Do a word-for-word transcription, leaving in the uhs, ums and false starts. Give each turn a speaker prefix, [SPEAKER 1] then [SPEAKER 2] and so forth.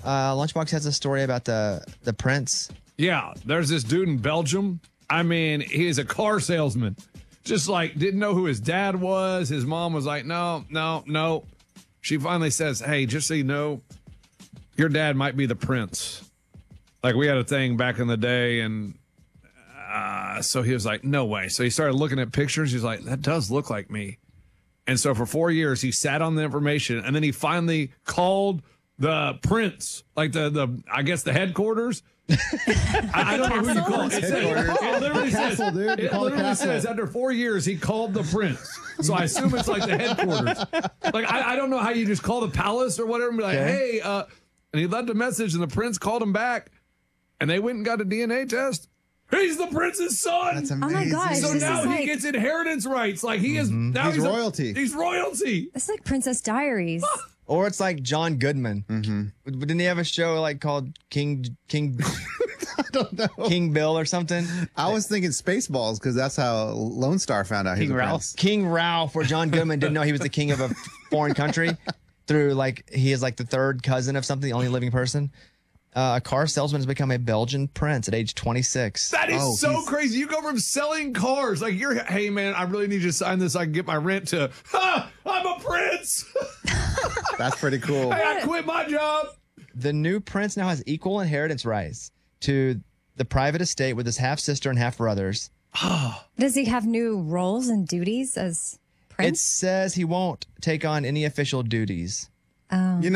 [SPEAKER 1] Uh, Lunchbox has a story about the the prince.
[SPEAKER 2] Yeah, there's this dude in Belgium. I mean, he's a car salesman. Just like didn't know who his dad was. His mom was like, no, no, no. She finally says, hey, just so you know, your dad might be the prince. Like we had a thing back in the day, and uh, so he was like, no way. So he started looking at pictures. He's like, that does look like me. And so for four years, he sat on the information, and then he finally called the prince, like the, the I guess the headquarters. I, I don't know who you call it. It, says, it literally, says,
[SPEAKER 3] Castle, dude. You
[SPEAKER 2] it
[SPEAKER 3] call it
[SPEAKER 2] literally
[SPEAKER 3] castle.
[SPEAKER 2] says after four years, he called the prince. So I assume it's like the headquarters. Like, I, I don't know how you just call the palace or whatever and be like,
[SPEAKER 1] Okay.
[SPEAKER 2] hey, uh, and he left a message, and the prince called him back, and they went and got a D N A test. He's the prince's son.
[SPEAKER 3] That's
[SPEAKER 4] Oh
[SPEAKER 3] amazing.
[SPEAKER 4] my gosh.
[SPEAKER 2] So
[SPEAKER 4] This
[SPEAKER 2] now
[SPEAKER 4] is
[SPEAKER 2] he
[SPEAKER 4] like-
[SPEAKER 2] gets inheritance rights. Like he is now
[SPEAKER 3] He's
[SPEAKER 2] a-
[SPEAKER 3] royalty.
[SPEAKER 2] he's royalty.
[SPEAKER 4] It's like Princess Diaries.
[SPEAKER 1] Or it's like John Goodman. Mm-hmm. Didn't he have a show like called King King
[SPEAKER 3] I don't know.
[SPEAKER 1] King Bill or something?
[SPEAKER 3] I was thinking Spaceballs because that's how Lone Star found out he's
[SPEAKER 1] King
[SPEAKER 3] a
[SPEAKER 1] Ralph.
[SPEAKER 3] prince.
[SPEAKER 1] King Ralph, where John Goodman didn't know he was the king of a foreign country through like he is like the third cousin of something, the only living person. Uh, a car salesman has become a Belgian prince at age twenty-six.
[SPEAKER 2] That is
[SPEAKER 3] Oh,
[SPEAKER 2] so
[SPEAKER 3] he's-
[SPEAKER 2] crazy. You go from selling cars, like you're, hey man, I really need you to sign this so I can get my rent, to, ha, I'm a prince.
[SPEAKER 3] That's pretty cool.
[SPEAKER 2] Hey, I quit my job.
[SPEAKER 1] The new prince now has equal inheritance rights to the private estate with his half sister and half brothers.
[SPEAKER 4] Does he have new roles and duties as
[SPEAKER 1] It
[SPEAKER 4] prince?
[SPEAKER 1] says he won't take on any official duties.
[SPEAKER 4] Oh.
[SPEAKER 3] You